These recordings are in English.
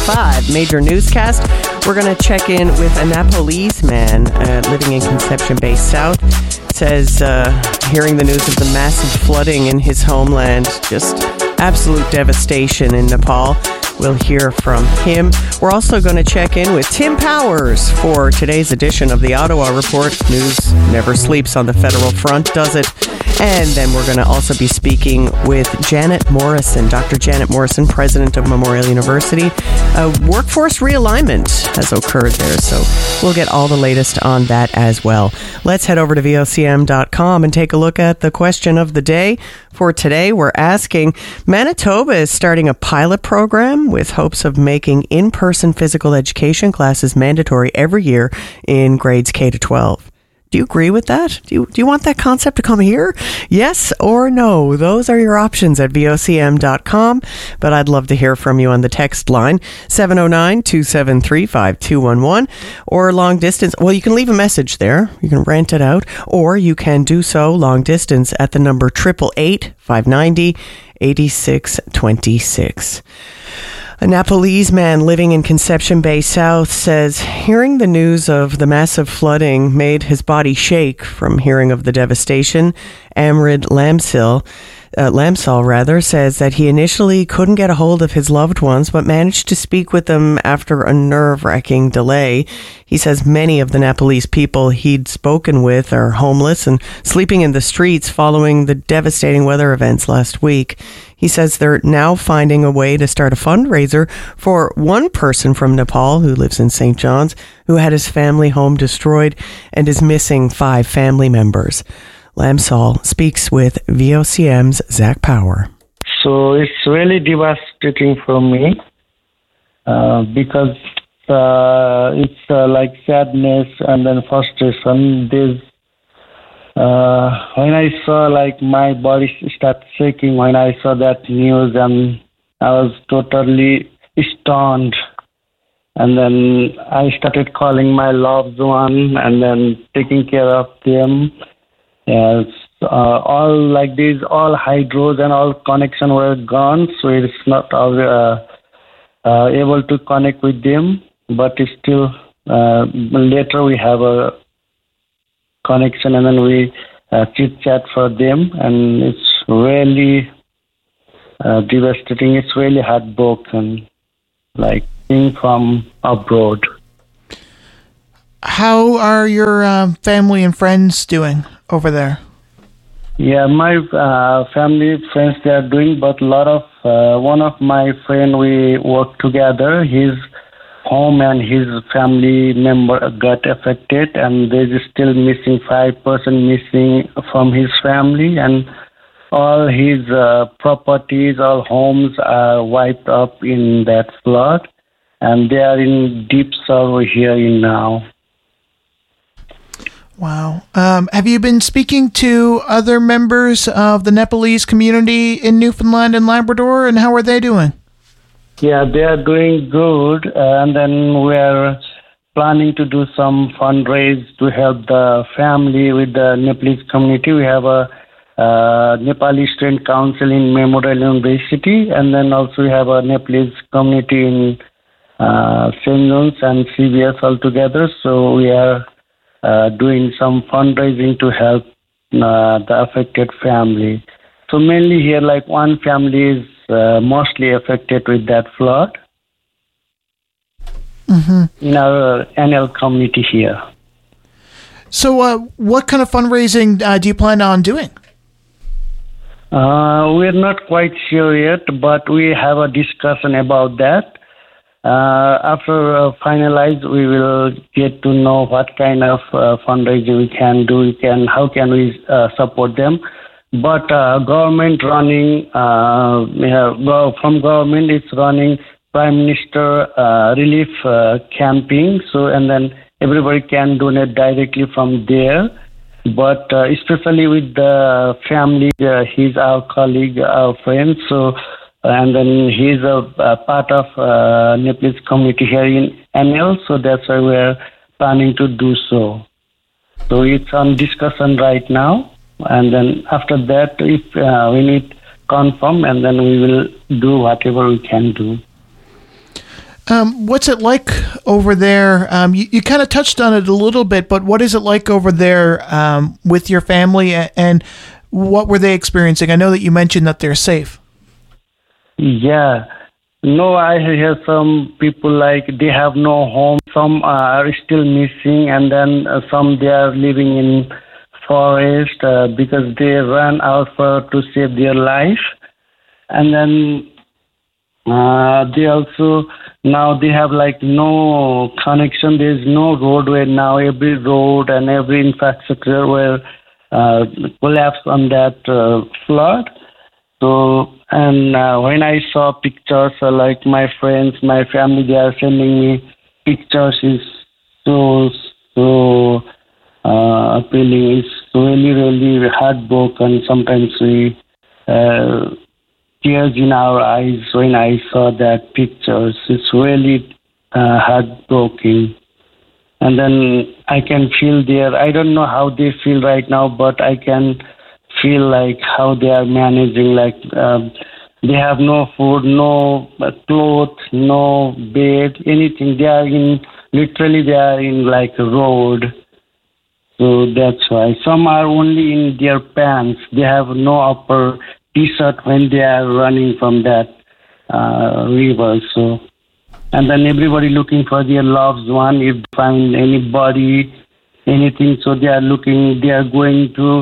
5 major newscast. We're going to check in with a Nepalese man living in Conception Bay South. Says hearing the news of the massive flooding in his homeland, just absolute devastation in Nepal. We'll hear from him. We're also going to check in with Tim Powers for today's edition of the Ottawa Report. News never sleeps on the federal front, does it? And then we're going to also be speaking with Janet Morrison, Dr. Janet Morrison, president of Memorial University. Workforce realignment has occurred there, so we'll get all the latest on that as well. Let's head over to VOCM.com and take a look at the question of the day. For today, we're asking, Manitoba is starting a pilot program with hopes of making in-person physical education classes mandatory every year in grades K to 12. Do you agree with that? Do you want that concept to come here? Yes or no? Those are your options at VOCM.com. But I'd love to hear from you on the text line, 709-273-5211, or long distance. Well, you can leave a message there. You can rant it out. Or you can do so long distance at the number 888-590-8626. A Nepalese man living in Conception Bay South says hearing the news of the massive flooding made his body shake from hearing of the devastation. Amrid Lamsal says that he initially couldn't get a hold of his loved ones, but managed to speak with them after a nerve-wracking delay. He says many of the Nepalese people he'd spoken with are homeless and sleeping in the streets following the devastating weather events last week. He says they're now finding a way to start a fundraiser for one person from Nepal who lives in St. John's who had his family home destroyed and is missing 5 family members. Lamsal speaks with VOCM's Zach Power. So it's really devastating for me because it's like sadness and then frustration. When I saw like my body start shaking when I saw that news, and I was totally stunned. And then I started calling my loved one and then taking care of them. Yes, all like these, all hydros and all connection were gone, so it's not able to connect with them. But it's still later we have a connection, and then we chit chat for them, and it's really devastating. It's really heartbroken, like being from abroad. How are your family and friends doing over there? Yeah, my family, friends, they are doing, but a lot of, one of my friend, we work together, his home and his family member got affected, and there's still missing 5% missing from his family, and all his properties, all homes are wiped up in that flood, and they are in deep sorrow here in now. Wow. Have you been speaking to other members of the Nepalese community in Newfoundland and Labrador, and how are they doing? Yeah, they are doing good, and then we are planning to do some fundraise to help the family with the Nepalese community. We have a Nepali Student Council in Memorial University, and then also we have a Nepalese community in St. John's and CBS altogether. So we are doing some fundraising to help the affected family. So mainly here, like one family is mostly affected with that flood in our NL community here. So what kind of fundraising do you plan on doing? We're not quite sure yet, but we have a discussion about that. After finalize, we will get to know what kind of fundraising we can do, how can we support them. But government running, from government it's running Prime Minister relief camping. So, and then everybody can donate directly from there. But especially with the family, he's our colleague, our friend. So, and then he's a part of Nepalese community here in NL. So that's why we're planning to do so. So it's on discussion right now. And then after that, if we need confirm, and then we will do whatever we can do. What's it like over there? You kind of touched on it a little bit, but what is it like over there with your family, and what were they experiencing? I know that you mentioned that they're safe. Yeah. No, I hear some people like they have no home. Some are still missing, and then some they are living in forest because they ran out to save their life. And then they also, now they have like no connection. There's no roadway now. Every road and every infrastructure were collapsed on that flood. So, and when I saw pictures, like my friends, my family, they are sending me pictures. Is so appealing. It's really, really heartbroken. Sometimes we tears in our eyes when I saw that pictures. It's really heartbroken. And then I can feel I don't know how they feel right now, but I can feel like how they are managing. Like they have no food, no clothes, no bed, anything. They are in like a road. So that's why. Some are only in their pants. They have no upper T-shirt when they are running from that river. So, and then everybody looking for their loved one. If they find anybody, anything, so they are looking. They are going to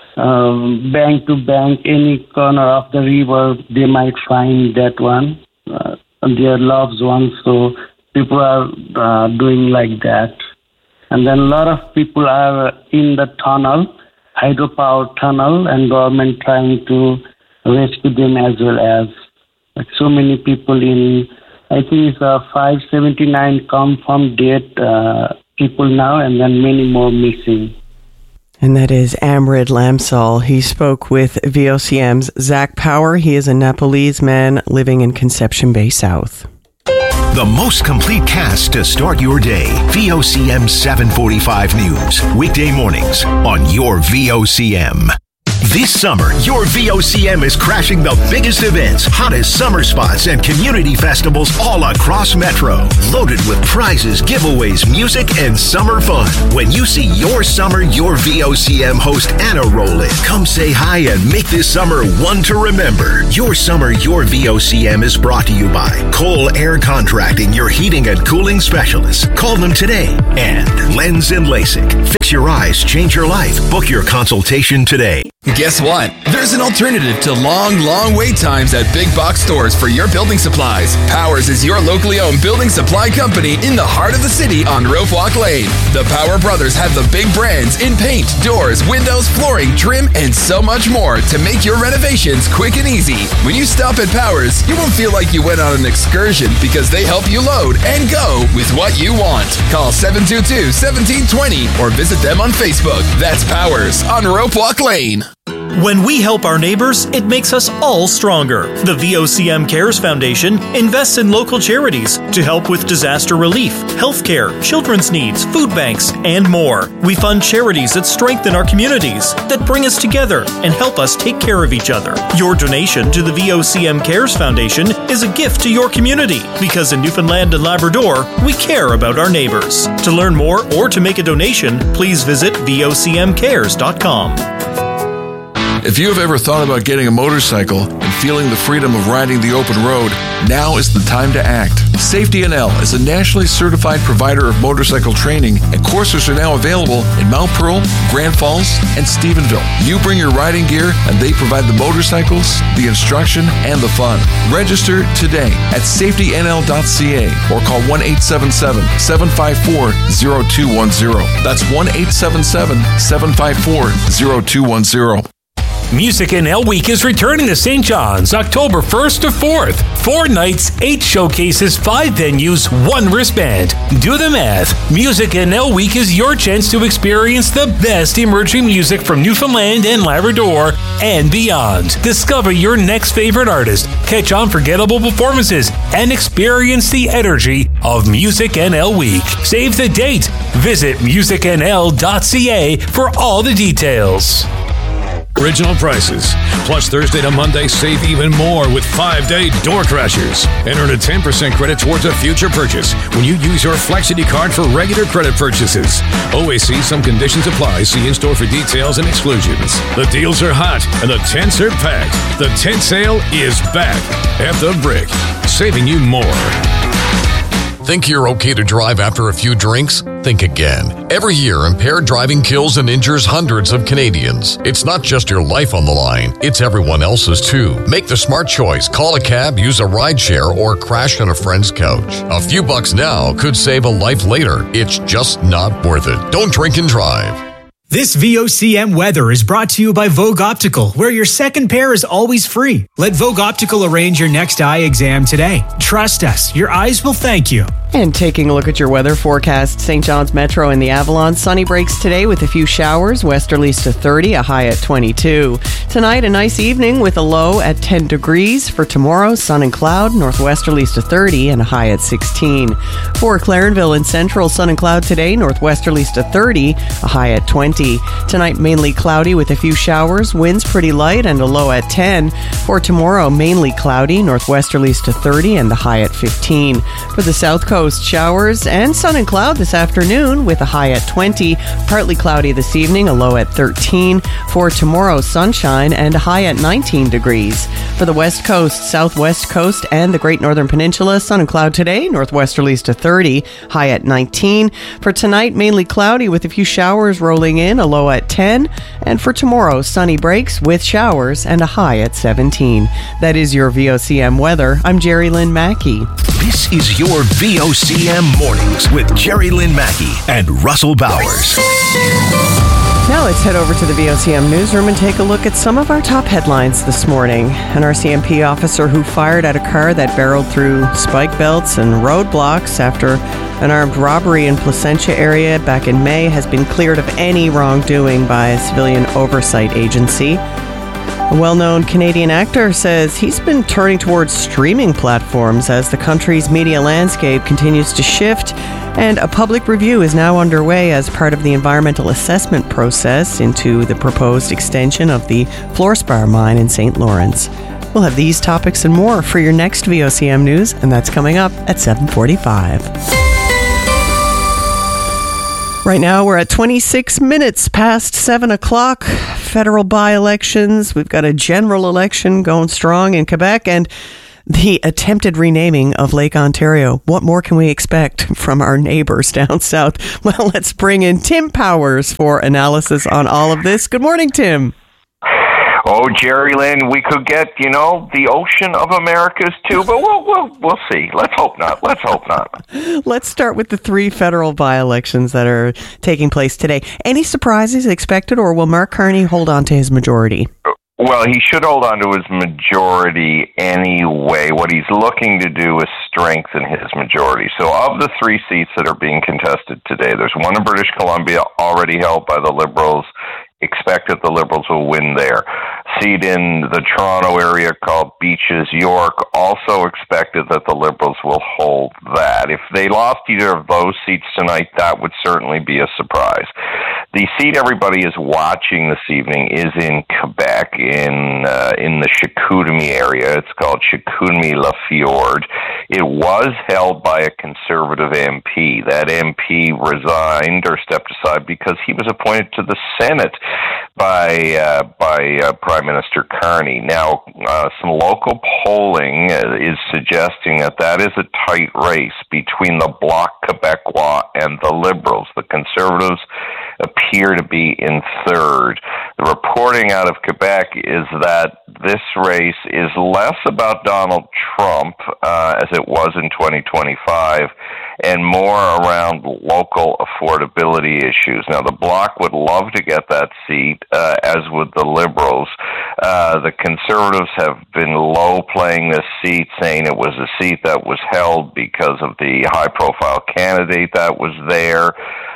bank, any corner of the river. They might find that one, their loved one. So people are doing like that. And then a lot of people are in the tunnel, hydropower tunnel, and government trying to rescue them as well as. Like so many people I think it's 579 confirmed dead people now, and then many more missing. And that is Amrid Lamsal. He spoke with VOCM's Zach Power. He is a Nepalese man living in Conception Bay South. The most complete cast to start your day. VOCM 745 News. Weekday mornings on your VOCM. This summer, your VOCM is crashing the biggest events, hottest summer spots, and community festivals all across Metro. Loaded with prizes, giveaways, music, and summer fun. When you see your summer, your VOCM host Anna roll in. Come say hi and make this summer one to remember. Your summer, your VOCM is brought to you by Cole Air Contracting, your heating and cooling specialists. Call them today. And Lens and LASIK. Fix your eyes, change your life. Book your consultation today. Guess what? There's an alternative to long wait times at big box stores for your building supplies. Powers is your locally owned building supply company in the heart of the city on Rope Walk Lane. The Power Brothers have the big brands in paint, doors, windows, flooring, trim, and so much more to make your renovations quick and easy. When you stop at Powers, you won't feel like you went on an excursion because they help you load and go with what you want. Call 722-1720 or visit them on Facebook. That's Powers on Rope Walk Lane. When we help our neighbors, it makes us all stronger. The VOCM Cares Foundation invests in local charities to help with disaster relief, healthcare, children's needs, food banks, and more. We fund charities that strengthen our communities, that bring us together and help us take care of each other. Your donation to the VOCM Cares Foundation is a gift to your community, because in Newfoundland and Labrador, we care about our neighbors. To learn more or to make a donation, please visit vocmcares.com. If you have ever thought about getting a motorcycle and feeling the freedom of riding the open road, now is the time to act. Safety NL is a nationally certified provider of motorcycle training, and courses are now available in Mount Pearl, Grand Falls, and Stephenville. You bring your riding gear, and they provide the motorcycles, the instruction, and the fun. Register today at safetynl.ca or call 1-877-754-0210. That's 1-877-754-0210. Music NL Week is returning to St. John's October 1st to 4th. 4 nights, 8 showcases, 5 venues, 1 wristband. Do the math. Music NL Week is your chance to experience the best emerging music from Newfoundland and Labrador and beyond. Discover your next favorite artist, catch unforgettable performances, and experience the energy of Music NL Week. Save the date. Visit musicnl.ca for all the details. original prices. Plus, Thursday to Monday, save even more with 5-day door crashers. And earn a 10% credit towards a future purchase when you use your Flexity card for regular credit purchases. OAC, some conditions apply. See in-store for details and exclusions. The deals are hot and the tents are packed. The tent sale is back at the Brick, saving you more. Think you're okay to drive after a few drinks? Think again. Every year, impaired driving kills and injures hundreds of Canadians. It's not just your life on the line, it's everyone else's too. Make the smart choice. Call a cab, use a rideshare, or crash on a friend's couch. A few bucks now could save a life later. It's just not worth it. Don't drink and drive. This VOCM weather is brought to you by Vogue Optical, where your second pair is always free. Let Vogue Optical arrange your next eye exam today. Trust us, your eyes will thank you. And taking a look at your weather forecast, St. John's Metro and the Avalon, sunny breaks today with a few showers, westerlies to 30, a high at 22. Tonight, a nice evening with a low at 10 degrees. For tomorrow, sun and cloud, northwesterlies to 30 and a high at 16. For Clarenville and Central, sun and cloud today, northwesterlies to 30, a high at 20. Tonight, mainly cloudy with a few showers, winds pretty light and a low at 10. For tomorrow, mainly cloudy, northwesterlies to 30 and the high at 15. For the South Coast, showers and sun and cloud this afternoon with a high at 20. Partly cloudy this evening, a low at 13. For tomorrow, sunshine and a high at 19 degrees. For the West Coast, Southwest Coast, and the Great Northern Peninsula, sun and cloud today, northwesterlies to 30, high at 19. For tonight, mainly cloudy with a few showers rolling in, a low at 10. And for tomorrow, sunny breaks with showers and a high at 17. That is your VOCM weather. I'm Jerry Lynn Mackey. This is your VOCM Mornings with Jerry Lynn Mackey and Russell Bowers. Now let's head over to the VOCM newsroom and take a look at some of our top headlines this morning. An RCMP officer who fired at a car that barreled through spike belts and roadblocks after an armed robbery in Placentia area back in May has been cleared of any wrongdoing by a civilian oversight agency. A well-known Canadian actor says he's been turning towards streaming platforms as the country's media landscape continues to shift, and a public review is now underway as part of the environmental assessment process into the proposed extension of the fluorspar mine in St. Lawrence. We'll have these topics and more for your next VOCM News, and that's coming up at 7:45. Right now, we're at 26 minutes past 7 o'clock. Federal by-elections. We've got a general election going strong in Quebec and the attempted renaming of Lake Ontario. What more can we expect from our neighbors down south? Well, let's bring in Tim Powers for analysis on all of this. Good morning, Tim. Oh, Jerry Lynn, we could get, the ocean of Americas too, but we'll see. Let's hope not. Let's start with the 3 federal by-elections that are taking place today. Any surprises expected, or will Mark Carney hold on to his majority? Well, he should hold on to his majority anyway. What he's looking to do is strengthen his majority. So of the 3 seats that are being contested today, there's one in British Columbia already held by the Liberals. Expected the Liberals will win there. Seat in the Toronto area called Beaches, York, also expected that the Liberals will hold that. If they lost either of those seats tonight, that would certainly be a surprise. The seat everybody is watching this evening is in Quebec, in the Chicoutimi area. It's called Chicoutimi-La-Fjord. It was held by a Conservative MP. That MP resigned or stepped aside because he was appointed to the Senate by Prime Minister Carney. Now, some local polling is suggesting that is a tight race between the Bloc Québécois and the Liberals. The Conservatives appear to be in third. The reporting out of Quebec is that this race is less about Donald Trump, as it was in 2025, and more around local affordability issues. Now, the Bloc would love to get that seat, as would the Liberals. The Conservatives have been low-playing this seat, saying it was a seat that was held because of the high-profile candidate that was there.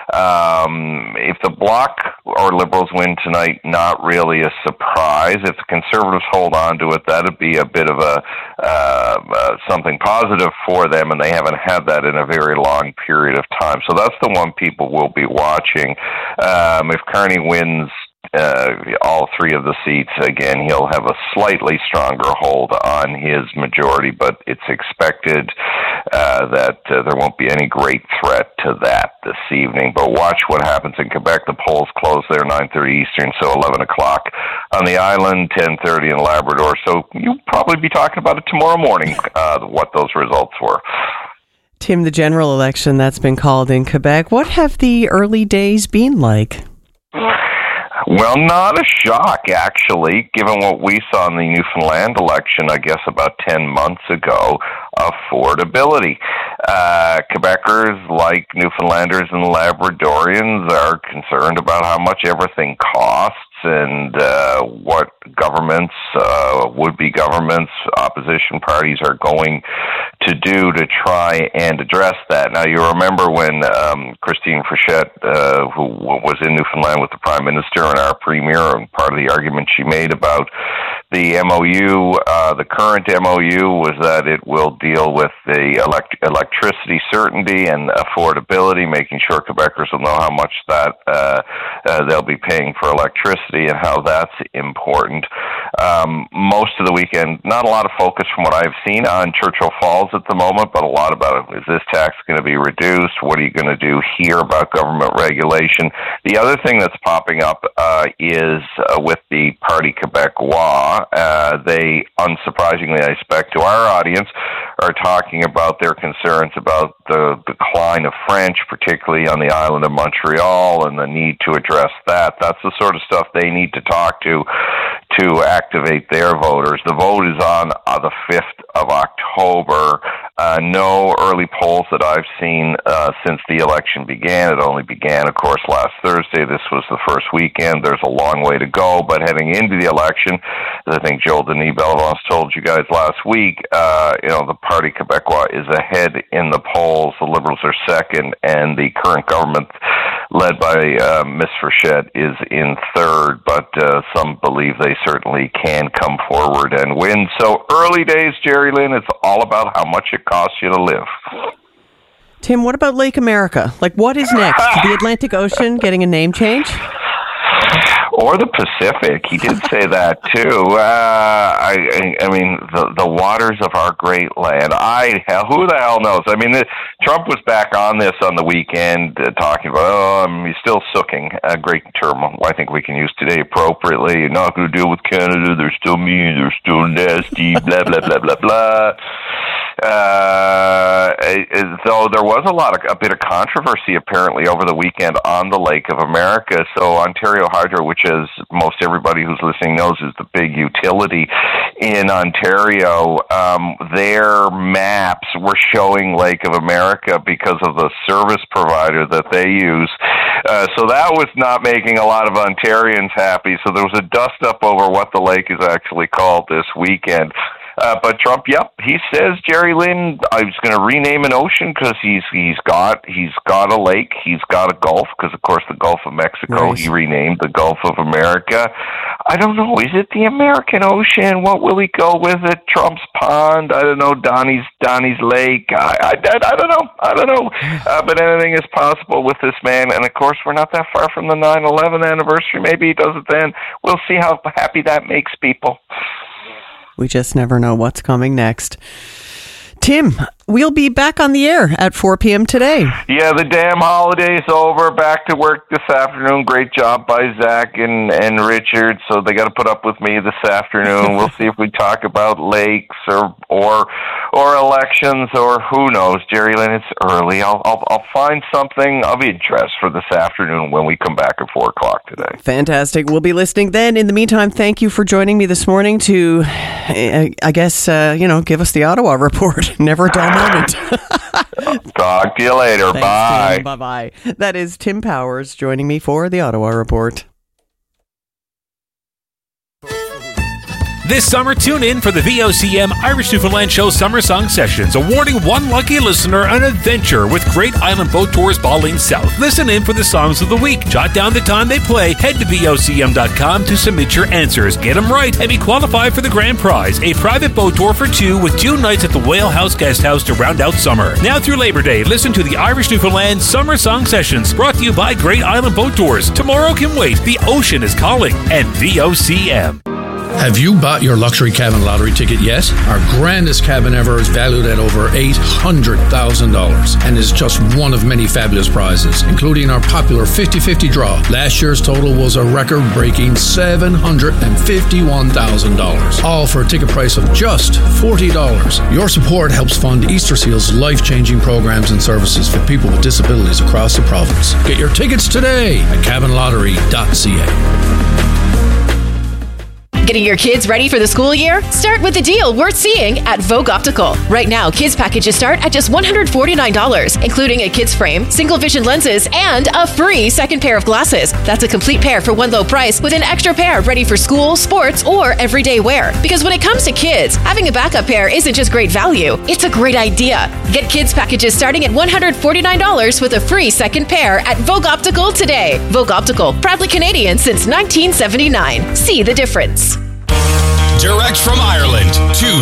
If the Bloc or Liberals win tonight, not really a surprise. If the Conservatives hold on to it, that'd be a bit of something positive for them, and they haven't had that in a very long period of time. So that's the one people will be watching. If Carney wins all three of the seats. Again, he'll have a slightly stronger hold on his majority, but it's expected that there won't be any great threat to that this evening. But watch what happens in Quebec. The polls close there 9:30 Eastern, so 11 o'clock on the island, 10:30 in Labrador. So you'll probably be talking about it tomorrow morning, what those results were. Tim, the general election that's been called in Quebec, what have the early days been like? Well, not a shock, actually, given what we saw in the Newfoundland election, I guess, about 10 months ago, affordability. Quebecers, like Newfoundlanders and Labradorians, are concerned about how much everything costs and what governments, would-be governments, opposition parties are going to do to try and address that. Now, you remember when Christine Frechette, who was in Newfoundland with the Prime Minister and our Premier, and part of the argument she made about the MOU, the current MOU, was that it will deal with the electricity certainty and affordability, making sure Quebecers will know how much that they'll be paying for electricity and how that's important. Most of the weekend, not a lot of focus from what I've seen on Churchill Falls at the moment, but a lot about, is this tax going to be reduced? What are you going to do here about government regulation? The other thing that's popping up is with the Parti Québécois. They, unsurprisingly, I expect, to our audience, are talking about their concerns about the decline of French, particularly on the island of Montreal, and the need to address that. That's the sort of stuff they need to talk to activate their voters. The vote is on the 5th of October. No early polls that I've seen since the election began. It only began, of course, last Thursday. This was the first weekend. There's a long way to go, but heading into the election, as I think Joel Denis Bellevance told you guys last week, the Parti Québécois is ahead in the polls. The Liberals are second, and the current government, led by Ms. Frechette, is in third, but some believe they certainly can come forward and win. So early days, Jerry Lynn, it's all about how much it costs you to live. Tim, what about Lake America? Like, what is next? The Atlantic Ocean getting a name change? Or the Pacific. He did say that too. I mean, the waters of our great land. Who the hell knows? I mean, Trump was back on this on the weekend, talking about, he's still sooking, a great term I think we can use today appropriately. You're not going to deal with Canada. They're still mean. They're still nasty. Blah blah blah blah blah. Though there was a bit of controversy apparently over the weekend on the Lake of America. So Ontario Hydro, which as most everybody who's listening knows is the big utility in Ontario, their maps were showing Lake of America because of the service provider that they use. So that was not making a lot of Ontarians happy. So there was a dust-up over what the lake is actually called this weekend. But Trump, he says, Jerry Lynn, I was going to rename an ocean because he's got a lake, he's got a Gulf, because of course the Gulf of Mexico, nice. He renamed the Gulf of America. I don't know, is it the American Ocean? What will he go with it? Trump's Pond? I don't know, Donnie's Lake? I don't know. But anything is possible with this man, and of course we're not that far from the 9/11 anniversary. Maybe he does it then. We'll see how happy that makes people. We just never know what's coming next. Tim, we'll be back on the air at 4 p.m. today. Yeah, the damn holiday's over. Back to work this afternoon. Great job by Zach and Richard. So they got to put up with me this afternoon. We'll see if we talk about lakes or elections or who knows. Jerry Lynn, it's early. I'll find something of interest for this afternoon when we come back at 4 o'clock today. Fantastic. We'll be listening then. In the meantime, thank you for joining me this morning to, I guess, give us the Ottawa report. Never a dull moment. Talk to you later. Thanks, Bye. Tim. Bye-bye. That is Tim Powers joining me for the Ottawa Report. This summer, tune in for the VOCM Irish Newfoundland Show Summer Song Sessions, awarding one lucky listener an adventure with Great Island Boat Tours Baligne South. Listen in for the songs of the week. Jot down the time they play. Head to VOCM.com to submit your answers. Get them right and be qualified for the grand prize, a private boat tour for two with 2 nights at the Whale House Guest House to round out summer. Now through Labor Day, listen to the Irish Newfoundland Summer Song Sessions, brought to you by Great Island Boat Tours. Tomorrow can wait. The ocean is calling. And VOCM. Have you bought your luxury cabin lottery ticket yet? Our grandest cabin ever is valued at over $800,000 and is just one of many fabulous prizes, including our popular 50-50 draw. Last year's total was a record-breaking $751,000, all for a ticket price of just $40. Your support helps fund Easter Seal's life-changing programs and services for people with disabilities across the province. Get your tickets today at cabinlottery.ca. Getting your kids ready for the school year? Start with the deal worth seeing at Vogue Optical. Right now, kids packages start at just $149, including a kids frame, single vision lenses, and a free second pair of glasses. That's a complete pair for one low price with an extra pair ready for school, sports, or everyday wear. Because when it comes to kids, having a backup pair isn't just great value, it's a great idea. Get kids packages starting at $149 with a free second pair at Vogue Optical today. Vogue Optical, proudly Canadian since 1979. See the difference. Direct from Ireland to